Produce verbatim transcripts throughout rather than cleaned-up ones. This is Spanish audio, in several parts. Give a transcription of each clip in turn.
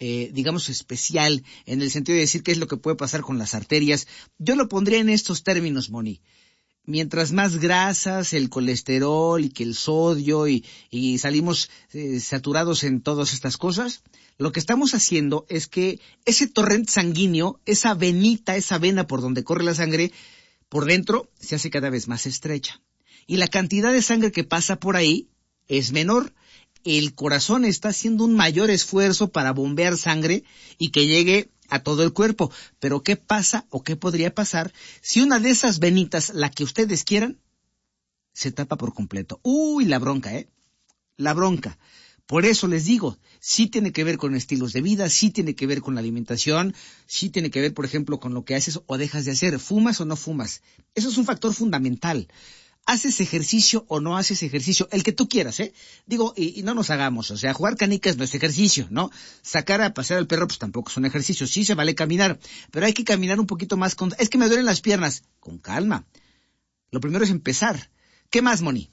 eh, digamos, especial, en el sentido de decir qué es lo que puede pasar con las arterias. Yo lo pondría en estos términos, Moni. Mientras más grasas, el colesterol y que el sodio y, y salimos eh, saturados en todas estas cosas, lo que estamos haciendo es que ese torrente sanguíneo, esa venita, esa vena por donde corre la sangre, por dentro se hace cada vez más estrecha. Y la cantidad de sangre que pasa por ahí es menor. El corazón está haciendo un mayor esfuerzo para bombear sangre y que llegue a todo el cuerpo. Pero ¿qué pasa o qué podría pasar si una de esas venitas, la que ustedes quieran, se tapa por completo? Uy, la bronca, ¿eh? La bronca. Por eso les digo, sí tiene que ver con estilos de vida, sí tiene que ver con la alimentación, sí tiene que ver, por ejemplo, con lo que haces o dejas de hacer. ¿Fumas o no fumas? Eso es un factor fundamental. ¿Haces ejercicio o no haces ejercicio? El que tú quieras, ¿eh? Digo, y, y no nos hagamos, o sea, jugar canicas no es ejercicio, ¿no? Sacar a pasear al perro, pues tampoco es un ejercicio. Sí se vale caminar, pero hay que caminar un poquito más con... Es que me duelen las piernas. Con calma. Lo primero es empezar. ¿Qué más, Moni?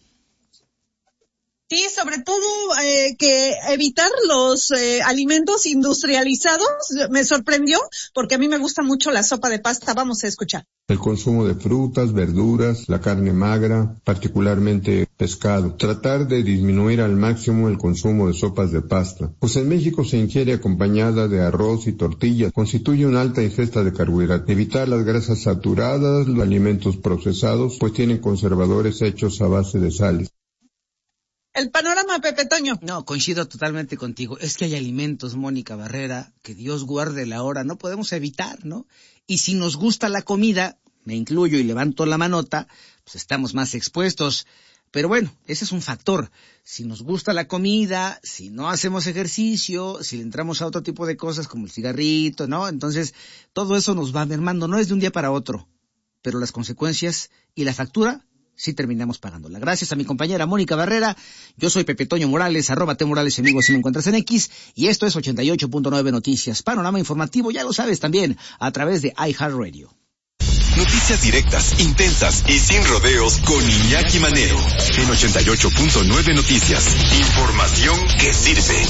Sí, sobre todo eh, que evitar los eh, alimentos industrializados. Me sorprendió porque a mí me gusta mucho la sopa de pasta. Vamos a escuchar. El consumo de frutas, verduras, la carne magra, particularmente pescado. Tratar de disminuir al máximo el consumo de sopas de pasta, pues en México se ingiere acompañada de arroz y tortillas. Constituye una alta ingesta de carbohidratos. Evitar las grasas saturadas, los alimentos procesados, pues tienen conservadores hechos a base de sales. El panorama, Pepe Toño. No, coincido totalmente contigo. Es que hay alimentos, Mónica Barrera, que Dios guarde la hora, no podemos evitar, ¿no? Y si nos gusta la comida, me incluyo y levanto la manota, pues estamos más expuestos. Pero bueno, ese es un factor. Si nos gusta la comida, si no hacemos ejercicio, si entramos a otro tipo de cosas como el cigarrito, ¿no? Entonces, todo eso nos va mermando, no es de un día para otro. Pero las consecuencias y la factura sí terminamos pagándola. Gracias a mi compañera Mónica Barrera. Yo soy Pepe Toño Morales, arroba T Morales amigo si me encuentras en X, y esto es ochenta y ocho punto nueve Noticias. Panorama informativo, ya lo sabes también, a través de iHeartRadio. Noticias directas, intensas y sin rodeos con Iñaki Manero. En ochenta y ocho punto nueve Noticias. Información que sirve.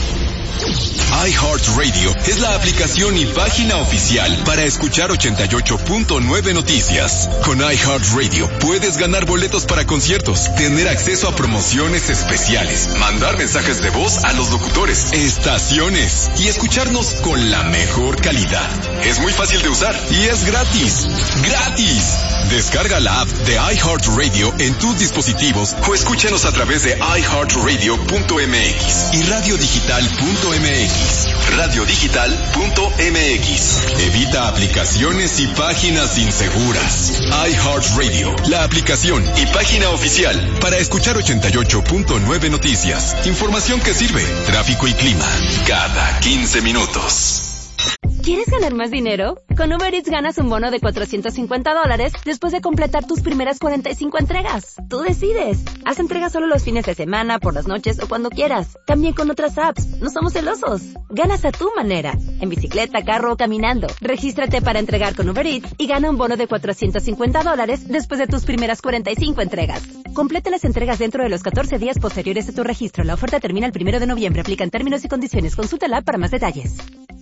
iHeartRadio es la aplicación y página oficial para escuchar ochenta y ocho punto nueve Noticias. Con iHeartRadio puedes ganar boletos para conciertos, tener acceso a promociones especiales, mandar mensajes de voz a los locutores, estaciones y escucharnos con la mejor calidad. Es muy fácil de usar y es gratis. ¡Gratis! Descarga la app de iHeartRadio en tus dispositivos o escúchanos a través de i heart radio punto m x y radio digital punto m x. radio digital punto m x. Evita aplicaciones y páginas inseguras. iHeartRadio, la aplicación y página oficial para escuchar ochenta y ocho punto nueve Noticias. Información que sirve. Tráfico y clima cada quince minutos. ¿Quieres ganar más dinero? Con Uber Eats ganas un bono de cuatrocientos cincuenta dólares después de completar tus primeras cuarenta y cinco entregas. Tú decides. Haz entregas solo los fines de semana, por las noches o cuando quieras. También con otras apps. No somos celosos. Ganas a tu manera. En bicicleta, carro o caminando. Regístrate para entregar con Uber Eats y gana un bono de cuatrocientos cincuenta dólares después de tus primeras cuarenta y cinco entregas. Completa las entregas dentro de los catorce días posteriores a tu registro. La oferta termina el primero de noviembre. Aplican términos y condiciones. Consúltala para más detalles.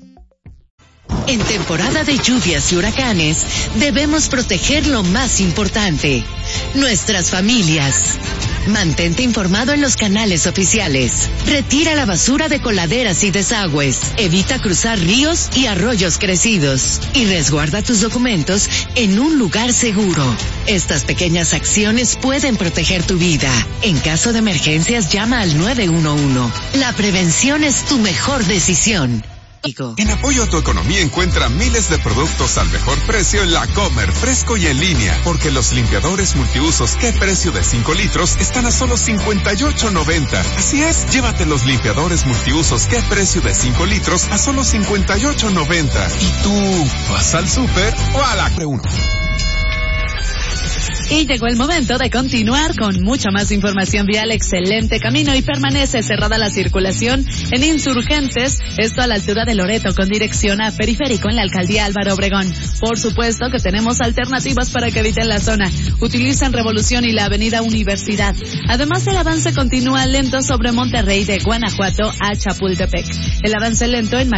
En temporada de lluvias y huracanes, debemos proteger lo más importante, nuestras familias. Mantente informado en los canales oficiales. Retira la basura de coladeras y desagües. Evita cruzar ríos y arroyos crecidos. Y resguarda tus documentos en un lugar seguro. Estas pequeñas acciones pueden proteger tu vida. En caso de emergencias, llama al nueve uno uno. La prevención es tu mejor decisión. En apoyo a tu economía encuentra miles de productos al mejor precio en La Comer, fresco y en línea, porque los limpiadores multiusos ¿Qué precio de cinco litros? Están a solo cincuenta y ocho noventa. Así es, llévate los limpiadores multiusos ¿Qué precio de cinco litros? A solo cincuenta y ocho noventa. ¿Y tú vas al súper o a la pregunta? Y llegó el momento de continuar con mucha más información vial. Excelente camino y permanece cerrada la circulación en Insurgentes, esto a la altura de Loreto con dirección a Periférico en la alcaldía Álvaro Obregón. Por supuesto que tenemos alternativas para que eviten la zona. Utilizan Revolución y la avenida Universidad. Además, el avance continúa lento sobre Monterrey de Guanajuato a Chapultepec. El avance lento en